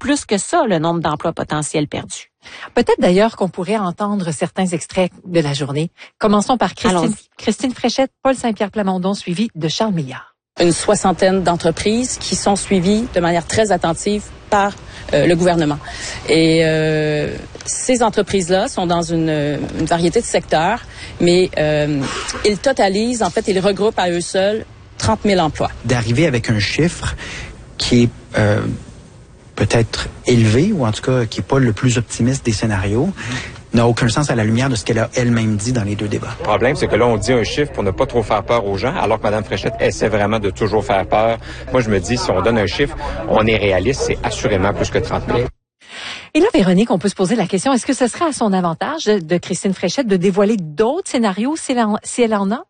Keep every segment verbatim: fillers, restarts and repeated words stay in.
plus que ça, le nombre d'emplois potentiels perdus. Peut-être d'ailleurs qu'on pourrait entendre certains extraits de la journée. Commençons par Christine, Christine Fréchette, Paul Saint-Pierre Plamondon, suivi de Charles Milliard. Une soixantaine d'entreprises qui sont suivies de manière très attentive par euh, le gouvernement. Et euh, ces entreprises-là sont dans une, une variété de secteurs, mais euh, ils totalisent, en fait, ils regroupent à eux seuls trente mille emplois. D'arriver avec un chiffre qui est euh, peut-être élevé, ou en tout cas qui n'est pas le plus optimiste des scénarios, n'a aucun sens à la lumière de ce qu'elle a elle-même dit dans les deux débats. Le problème, c'est que là, on dit un chiffre pour ne pas trop faire peur aux gens, alors que Mme Fréchette essaie vraiment de toujours faire peur. Moi, je me dis, si on donne un chiffre, on est réaliste, c'est assurément plus que trente mille. Et là, Véronique, on peut se poser la question, est-ce que ce serait à son avantage de, de Christine Fréchette de dévoiler d'autres scénarios si elle en, si elle en a?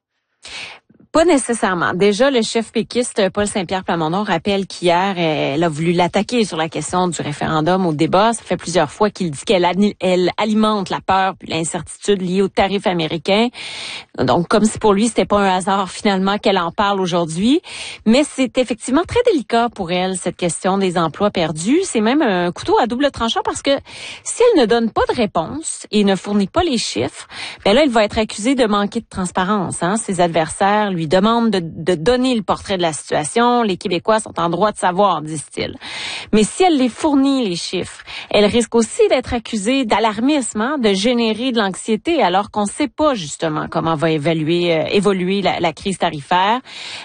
Pas nécessairement. Déjà, le chef péquiste Paul Saint-Pierre Plamondon rappelle qu'hier, elle a voulu l'attaquer sur la question du référendum au débat. Ça fait plusieurs fois qu'il dit qu'elle elle alimente la peur puis l'incertitude liée aux tarifs américains. Donc, comme si pour lui, c'était pas un hasard finalement qu'elle en parle aujourd'hui. Mais c'est effectivement très délicat pour elle, cette question des emplois perdus. C'est même un couteau à double tranchant parce que si elle ne donne pas de réponse et ne fournit pas les chiffres, ben là, elle va être accusée de manquer de transparence. Hein. Ses adversaires lui demande de, de donner le portrait de la situation. Les Québécois sont en droit de savoir, disent-ils. Mais si elle les fournit, les chiffres, elle risque aussi d'être accusée d'alarmisme, hein, de générer de l'anxiété, alors qu'on ne sait pas justement comment va évaluer, euh, évoluer la, la crise tarifaire.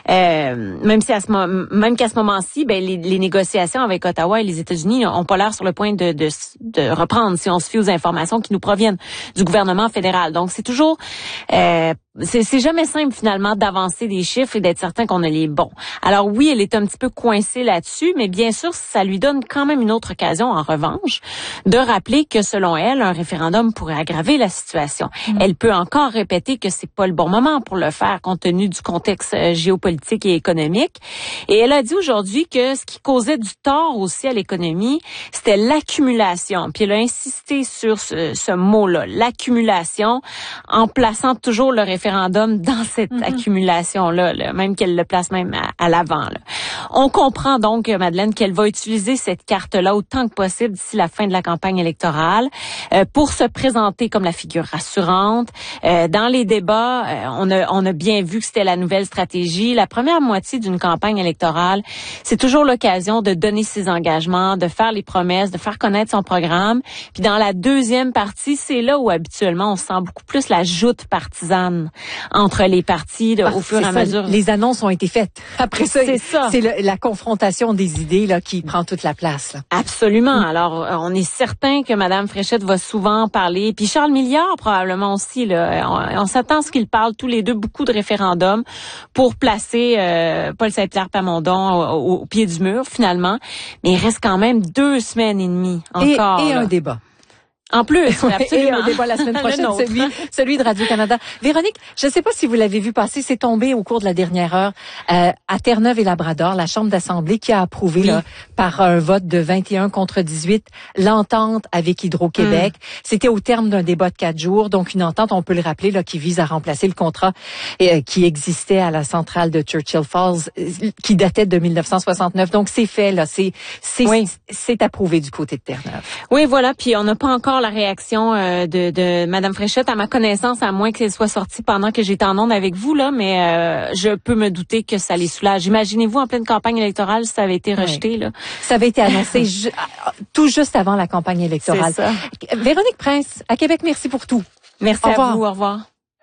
Euh, même si à ce même qu'à ce moment-ci, ben les, les négociations avec Ottawa et les États-Unis n'ont pas l'air sur le point de, de, de reprendre, si on se fie aux informations qui nous proviennent du gouvernement fédéral. Donc c'est toujours euh, c'est, c'est jamais simple finalement d'avancer des chiffres et d'être certain qu'on a les bons. Alors oui, elle est un petit peu coincée là-dessus, mais bien sûr, ça lui donne quand même une autre occasion, en revanche, de rappeler que selon elle, un référendum pourrait aggraver la situation. Mmh. Elle peut encore répéter que c'est pas le bon moment pour le faire, compte tenu du contexte géopolitique et économique. Et elle a dit aujourd'hui que ce qui causait du tort aussi à l'économie, c'était l'accumulation. Puis elle a insisté sur ce, ce mot-là, l'accumulation, en plaçant toujours le référendum dans cette mmh. accumulation-là, là, même qu'elle le place même à, à l'avant. Là. On comprend donc, Madeleine, qu'elle va utiliser cette carte-là autant que possible d'ici la fin de la campagne électorale euh, pour se présenter comme la figure rassurante. Euh, dans les débats, euh, on a, on a bien vu que c'était la nouvelle stratégie. La première moitié d'une campagne électorale, c'est toujours l'occasion de donner ses engagements, de faire les promesses, de faire connaître son programme. Puis dans la deuxième partie, c'est là où habituellement on sent beaucoup plus la joute partisane entre les partis là, au fur et à mesure. Les annonces ont été faites. Après ça, c'est ça. C'est le, la confrontation des idées là qui prend toute la place. Là. Absolument. Alors, on est certain que Mme Fréchette va souvent parler. Puis Charles Milliard, probablement aussi. Là, on, on s'attend à ce qu'ils parlent tous les deux beaucoup de référendums pour placer euh, Paul Saint-Pierre Plamondon au, au, au pied du mur, finalement. Mais il reste quand même deux semaines et demie encore. Et, et là. un débat. En plus, absolument. Et un débat la semaine prochaine, celui, celui de Radio-Canada. Véronique, je ne sais pas si vous l'avez vu passer, c'est tombé au cours de la dernière heure euh, à Terre-Neuve et Labrador, la Chambre d'Assemblée qui a approuvé oui. là, par un vote de vingt et un contre dix-huit l'entente avec Hydro-Québec. Mm. C'était au terme d'un débat de quatre jours, donc une entente, on peut le rappeler, là, qui vise à remplacer le contrat euh, qui existait à la centrale de Churchill Falls, euh, qui datait de dix-neuf cent soixante-neuf. Donc c'est fait, là, c'est c'est oui. c'est approuvé du côté de Terre-Neuve. Oui, voilà, puis on n'a pas encore la réaction euh, de, de Mme Fréchette, à ma connaissance, à moins qu'elle soit sortie pendant que j'étais en onde avec vous, là, mais euh, je peux me douter que ça les soulage. Imaginez-vous en pleine campagne électorale si ça avait été rejeté. Oui. Là. Ça avait été annoncé ju- tout juste avant la campagne électorale. C'est ça. Véronique Prince, à Québec, merci pour tout. Merci au à revoir. vous, au revoir.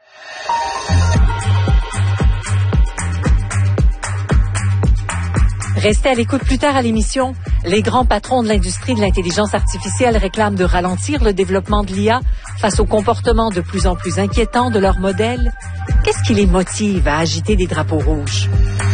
Restez à l'écoute plus tard à l'émission. Les grands patrons de l'industrie de l'intelligence artificielle réclament de ralentir le développement de l'I A face au comportement de plus en plus inquiétant de leurs modèles. Qu'est-ce qui les motive à agiter des drapeaux rouges?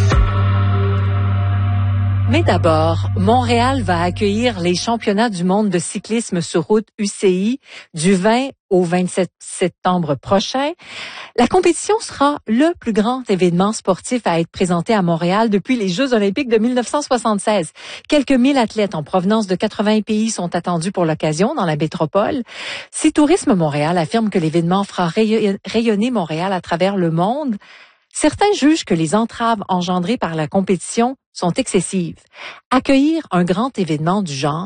Mais d'abord, Montréal va accueillir les championnats du monde de cyclisme sur route U C I du vingt au vingt-sept septembre prochain. La compétition sera le plus grand événement sportif à être présenté à Montréal depuis les Jeux olympiques de dix-neuf cent soixante-seize. Quelques mille athlètes en provenance de quatre-vingts pays sont attendus pour l'occasion dans la métropole. Si Tourisme Montréal affirme que l'événement fera rayonner Montréal à travers le monde, certains jugent que les entraves engendrées par la compétition sont excessives. Accueillir un grand événement du genre